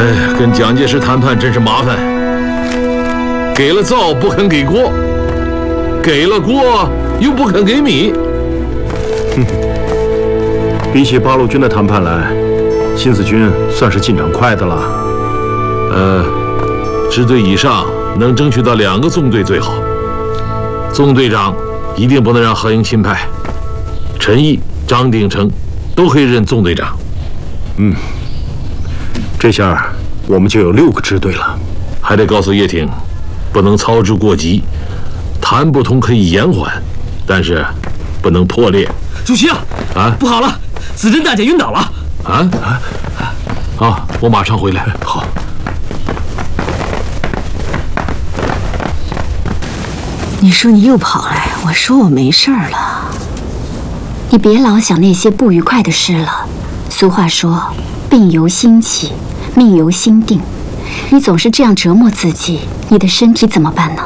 哎，跟蒋介石谈判真是麻烦。给了灶不肯给锅，给了锅又不肯给米。 比起八路军的谈判来，新四军算是进展快的了。 支队以上能争取到2个纵队最好。纵队长一定不能让何应钦派，陈毅、张鼎成都可以任纵队长。 这下我们就有6个支队了。 还得告诉叶挺，不能操之过急，谈不通可以延缓，但是不能破裂。 主席啊，不好了，子珍大姐晕倒了。 好，我马上回来。 好。 你说你又跑来，我说我没事儿了。 你别老想那些不愉快的事了。俗话说，病由心起，命由心定。你总是这样折磨自己，你的身体怎么办呢？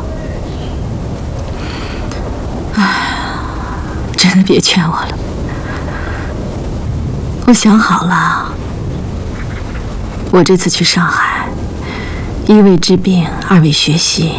真的别劝我了，我想好了，我这次去上海，一为治病，二为学习。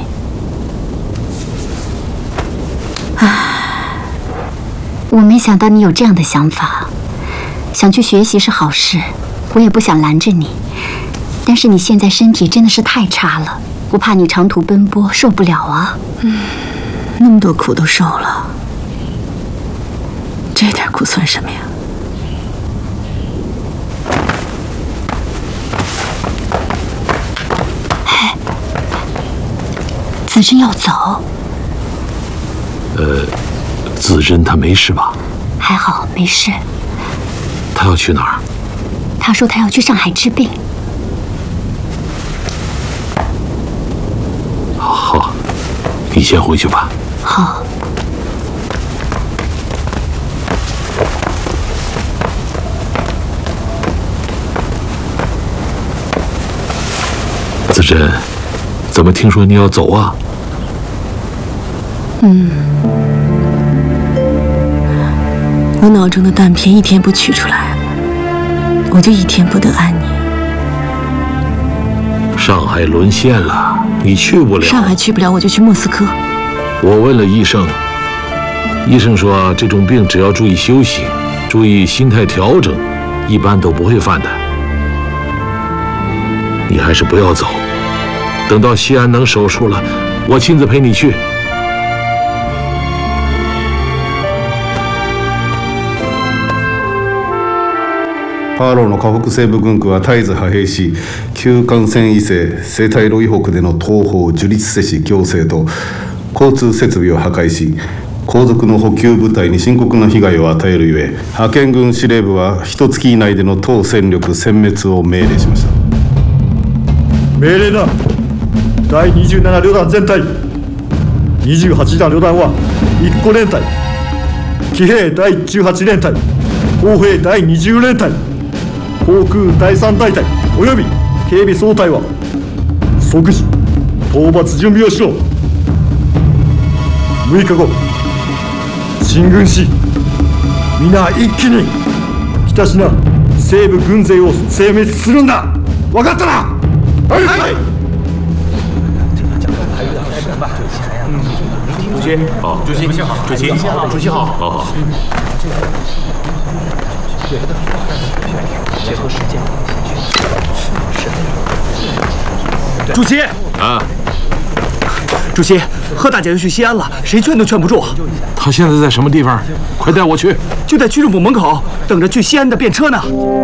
我没想到你有这样的想法，想去学习是好事，我也不想拦着你。但是你现在身体真的是太差了，我怕你长途奔波受不了啊。 那么多苦都受了，这点苦算什么呀？ 哎，子珍要走。 子珍她没事吧？ 还好没事。 她要去哪儿？ 她说她要去上海治病。 好，你先回去吧。 好。 子珍，怎么听说你要走啊？ 我脑中的弹片一天不取出来，我就一天不得安宁。 上海沦陷了，你去不了。 上海去不了，我就去莫斯科。 我问了医生，医生说这种病只要注意休息，注意心态调整，一般都不会犯的。你还是不要走，等到西安能手术了，我亲自陪你去。 パーローの下北西部軍区は絶えず派兵し、旧艦船以西、生態路以北での東方樹立せし行政と交通設備を破壊し、後続の補給部隊に深刻な被害を与えるゆえ、派遣軍司令部は1月以内での当戦力殲滅を命令しました。 命令だ。第27旅団全体、28団旅団は1個連隊、騎兵第18連隊、砲兵第20連隊、航空第3大隊および警備総隊は即時討伐準備をしろ。6日後進軍し、皆一気にひたしな西部軍勢を殲滅するんだ。分かったな。はい、はい。 主席好，主席好，主席好，主席好，好好。 结合时间。主席啊， 主席，贺大姐要去西安了，谁劝都劝不住。 她现在在什么地方？快带我去。 就在区政府门口，等着去西安的便车呢。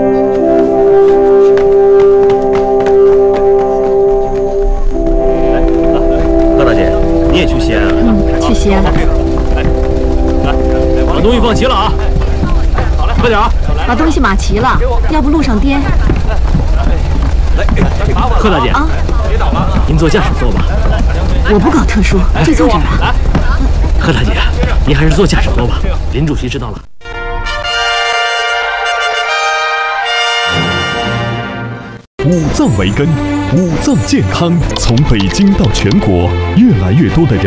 贺大姐，你也去西安啊？ 去西安。 把东西放齐了啊！好嘞，快点啊！ 把东西码齐了，要不路上颠。 贺大姐啊，您坐驾驶座吧。 我不搞特殊，就坐这儿吧。 贺大姐，您还是坐驾驶座吧。林主席知道了。 五脏为根，五脏健康。从北京到全国，越来越多的人